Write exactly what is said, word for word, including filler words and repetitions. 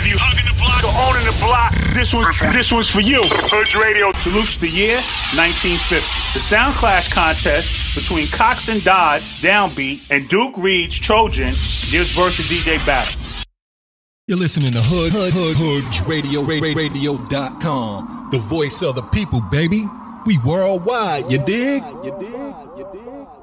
Whether you hugging the block or owning the block, this one, this one's for you. Hood Radio salutes the year nineteen fifty. The Sound Clash contest between Cox and Dodds, Downbeat, and Duke Reed's Trojan gives Versa D J battle. You're listening to Hood, Hood, Hood, Hood Radio, radio dot com. The voice of the people, baby. We worldwide, you dig? You dig? You dig?